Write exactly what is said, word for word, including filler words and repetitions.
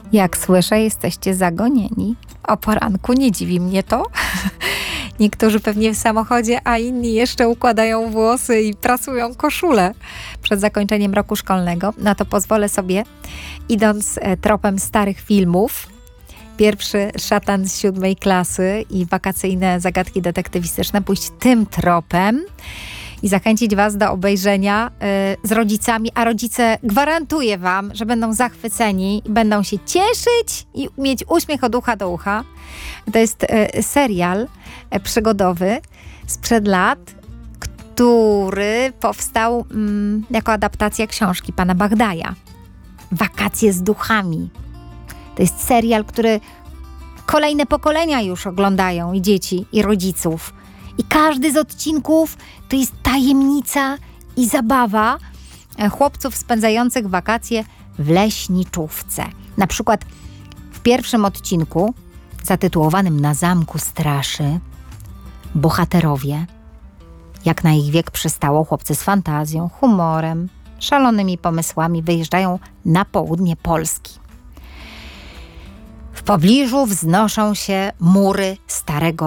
Jak słyszę, jesteście zagonieni. O poranku, nie dziwi mnie to. Niektórzy pewnie w samochodzie, a inni jeszcze układają włosy i prasują koszulę przed zakończeniem roku szkolnego. Na to pozwolę sobie, idąc tropem starych filmów. Pierwszy Szatan z siódmej klasy i wakacyjne zagadki detektywistyczne, pójść tym tropem i zachęcić was do obejrzenia y, z rodzicami, a rodzice, gwarantuję wam, że będą zachwyceni, będą się cieszyć i mieć uśmiech od ucha do ucha. To jest y, serial y, przygodowy sprzed lat, który powstał mm, jako adaptacja książki pana Bagdaja. Wakacje z duchami. To jest serial, który kolejne pokolenia już oglądają, i dzieci, i rodziców. I każdy z odcinków to jest tajemnica i zabawa chłopców spędzających wakacje w leśniczówce. Na przykład w pierwszym odcinku, zatytułowanym Na zamku straszy, bohaterowie, jak na ich wiek przystało, chłopcy z fantazją, humorem, szalonymi pomysłami, wyjeżdżają na południe Polski. W pobliżu wznoszą się mury starego